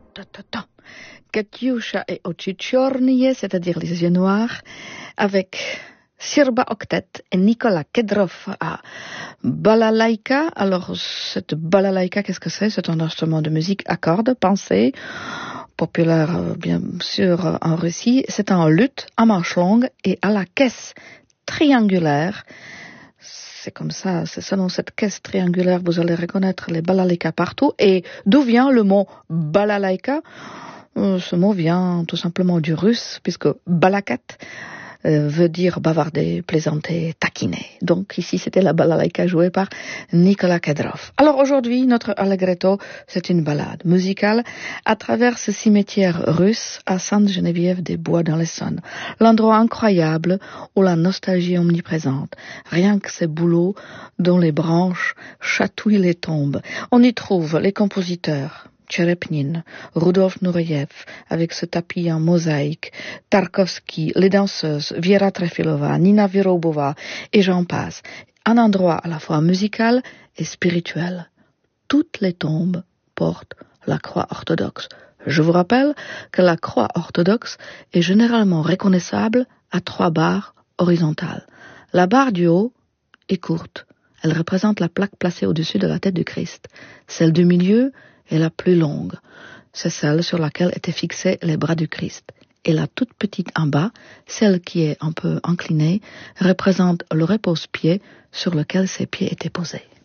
Ta-ta-ta. Katyusha et Oči Čornie, c'est-à-dire les yeux noirs, avec Sirba Octet et Nicolas Kedrov à balalaïka. Alors, cette balalaïka, qu'est-ce que c'est? C'est un instrument de musique à cordes, pensé, populaire bien sûr en Russie. C'est un luth à manche longue et à la caisse triangulaire. C'est comme ça, c'est selon cette caisse triangulaire, vous allez reconnaître les balalaïkas partout. Et d'où vient le mot balalaïka? Ce mot vient tout simplement du russe, puisque balakat veut dire bavarder, plaisanter, taquiner. Donc ici, c'était la balalaïka jouée par Nicolas Kedrov. Alors aujourd'hui, notre Allegretto, c'est une balade musicale à travers ce cimetière russe à Sainte-Geneviève-des-Bois dans l'Essonne. L'endroit incroyable où la nostalgie est omniprésente. Rien que ces bouleaux dont les branches chatouillent les tombes. On y trouve les compositeurs Tcherepnine, Rudolf Nureyev, avec ce tapis en mosaïque, Tarkovsky, les danseuses, Viera Trefilova, Nina Virobova, et j'en passe. Un endroit à la fois musical et spirituel. Toutes les tombes portent la croix orthodoxe. Je vous rappelle que la croix orthodoxe est généralement reconnaissable à 3 barres horizontales. La barre du haut est courte. Elle représente la plaque placée au-dessus de la tête du Christ. Celle du milieu est la plus longue. C'est celle sur laquelle étaient fixés les bras du Christ. Et la toute petite en bas, celle qui est un peu inclinée, représente le repose-pied sur lequel ses pieds étaient posés.